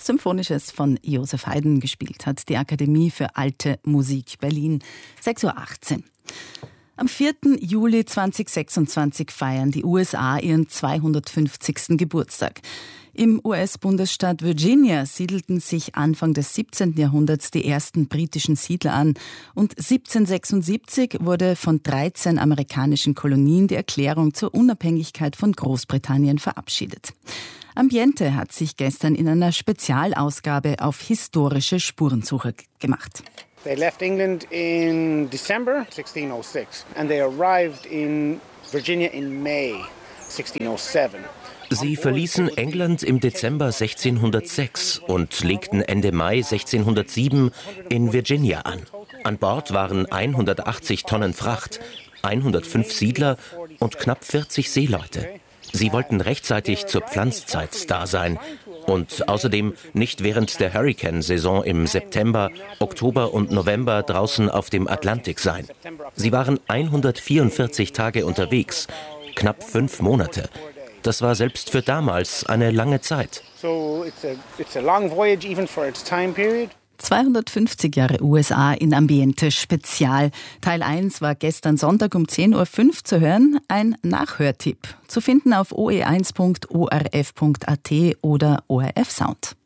Symphonisches von Josef Haydn gespielt hat die Akademie für Alte Musik Berlin. 6.18 Uhr. Am 4. Juli 2026 feiern die USA ihren 250. Geburtstag. Im US-Bundesstaat Virginia siedelten sich Anfang des 17. Jahrhunderts die ersten britischen Siedler an und 1776 wurde von 13 amerikanischen Kolonien die Erklärung zur Unabhängigkeit von Großbritannien verabschiedet. Ambiente hat sich gestern in einer Spezialausgabe auf historische Spurensuche gemacht. They left England in December 1606 and they arrived in Virginia in May 1607. Sie verließen England im Dezember 1606 und legten Ende Mai 1607 in Virginia an. An Bord waren 180 Tonnen Fracht, 105 Siedler und knapp 40 Seeleute. Sie wollten rechtzeitig zur Pflanzzeit da sein und außerdem nicht während der Hurrikansaison im September, Oktober und November draußen auf dem Atlantik sein. Sie waren 144 Tage unterwegs, knapp 5 Monate. Das war selbst für damals eine lange Zeit. 250 Jahre USA in Ambiente Spezial. Teil 1 war gestern Sonntag um 10.05 Uhr zu hören. Ein Nachhörtipp zu finden auf oe1.orf.at oder ORF Sound.